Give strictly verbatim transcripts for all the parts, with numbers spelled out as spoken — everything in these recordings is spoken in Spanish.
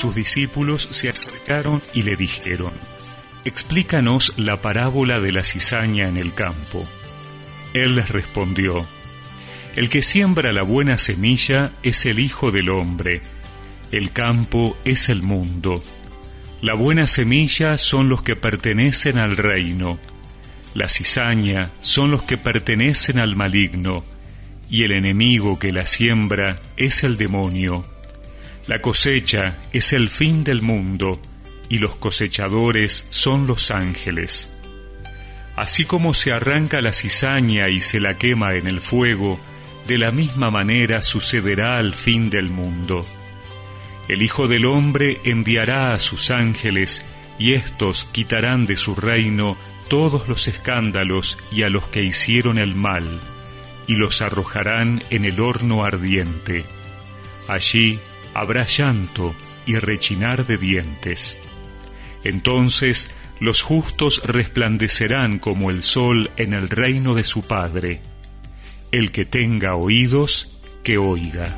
sus discípulos se acercaron y le dijeron: «Explícanos la parábola de la cizaña en el campo». Él les respondió: «El que siembra la buena semilla es el Hijo del Hombre. El campo es el mundo. La buena semilla son los que pertenecen al reino. La cizaña son los que pertenecen al maligno, y el enemigo que la siembra es el demonio. La cosecha es el fin del mundo, y los cosechadores son los ángeles. Así como se arranca la cizaña y se la quema en el fuego, de la misma manera sucederá al fin del mundo. El Hijo del Hombre enviará a sus ángeles, y éstos quitarán de su reino todos los escándalos y a los que hicieron el mal, y los arrojarán en el horno ardiente. Allí habrá llanto y rechinar de dientes. Entonces los justos resplandecerán como el sol en el reino de su Padre. El que tenga oídos, que oiga».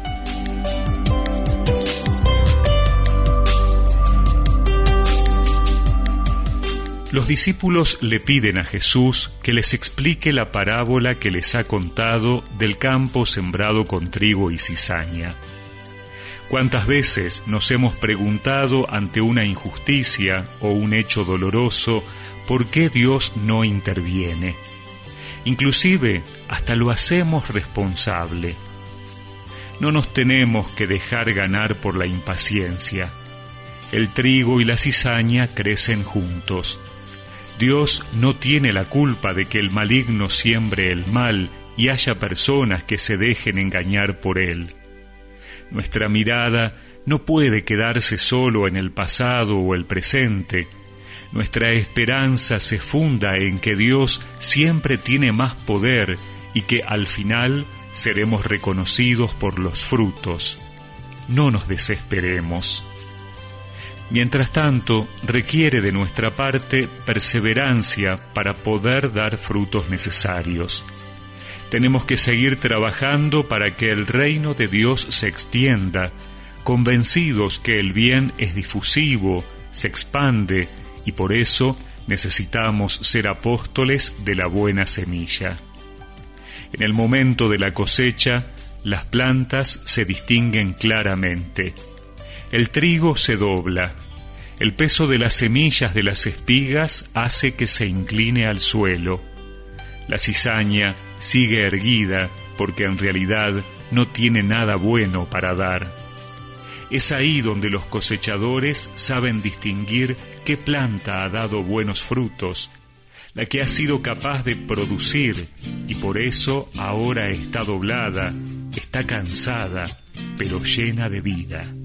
Los discípulos le piden a Jesús que les explique la parábola que les ha contado del campo sembrado con trigo y cizaña. ¿Cuántas veces nos hemos preguntado ante una injusticia o un hecho doloroso por qué Dios no interviene? Inclusive hasta lo hacemos responsable. No nos tenemos que dejar ganar por la impaciencia. El trigo y la cizaña crecen juntos. Dios no tiene la culpa de que el maligno siembre el mal y haya personas que se dejen engañar por él. Nuestra mirada no puede quedarse solo en el pasado o el presente. Nuestra esperanza se funda en que Dios siempre tiene más poder y que al final seremos reconocidos por los frutos. No nos desesperemos. Mientras tanto, requiere de nuestra parte perseverancia para poder dar frutos necesarios. Tenemos que seguir trabajando para que el reino de Dios se extienda, convencidos que el bien es difusivo, se expande, y por eso necesitamos ser apóstoles de la buena semilla. En el momento de la cosecha, las plantas se distinguen claramente. El trigo se dobla. El peso de las semillas de las espigas hace que se incline al suelo. La cizaña sigue erguida porque en realidad no tiene nada bueno para dar. Es ahí donde los cosechadores saben distinguir qué planta ha dado buenos frutos, la que ha sido capaz de producir, y por eso ahora está doblada, está cansada, pero llena de vida.